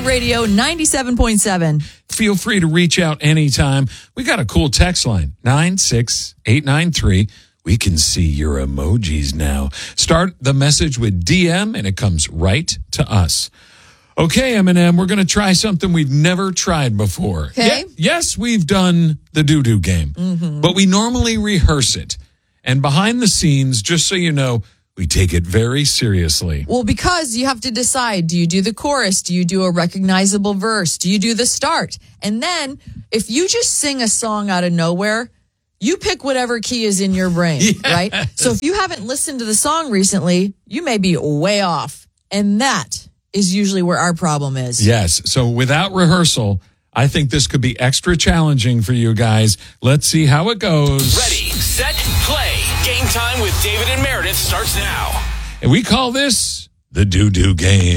News Radio 97.7. Feel free to reach out anytime. We got a cool text line, 96893. We can see your emojis now. Start the message with DM, and it comes right to us. Okay, Eminem, we're going to try something we've never tried before. Okay. Yes, we've done the doo-doo game, but we normally rehearse it. And behind the scenes, just so you know, we take it very seriously. Well, because you have to decide, do you do the chorus? Do you do a recognizable verse? Do you do the start? And then if you just sing a song out of nowhere, you pick whatever key is in your brain, right? So if you haven't listened to the song recently, you may be way off. And that is usually where our problem is. Yes. So without rehearsal, I think this could be extra challenging for you guys. Let's see how it goes. Ready, set, play. Game time with David and Meredith starts now. And we call this the doo-doo game.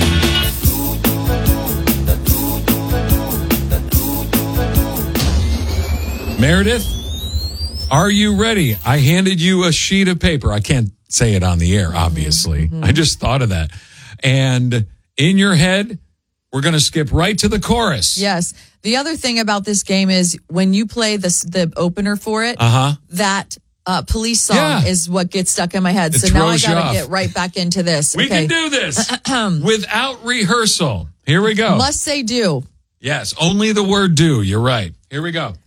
Meredith, are you ready? I handed you a sheet of paper. I can't say it on the air, obviously. I just thought of that. And in your head, we're going to skip right to the chorus. Yes. The other thing about this game is when you play the opener for it, that police song is what gets stuck in my head. So now I got to get right back into this. We can do this without rehearsal. Here we go. Must say do. Yes, only the word do. You're right. Here we go.